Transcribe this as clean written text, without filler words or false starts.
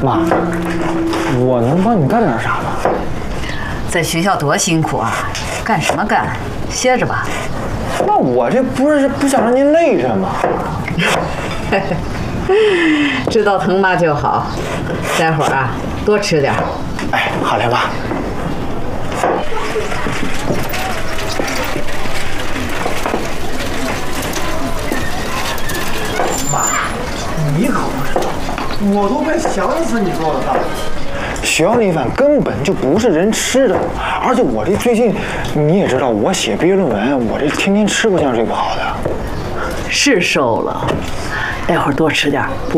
妈，我能帮你干点啥吗？ 在学校多辛苦啊，干什么干？歇着吧。 那我这不是不想让您累着吗？ 知道疼妈就好，待会儿啊多吃点。 哎，好嘞，妈。妈，你可不知道，我都快想死你做的饭。学校那饭根本就不是人吃的，而且我这最近你也知道，我写毕业论文，我这天天吃不香睡不好的。 是瘦了，待会儿多吃点。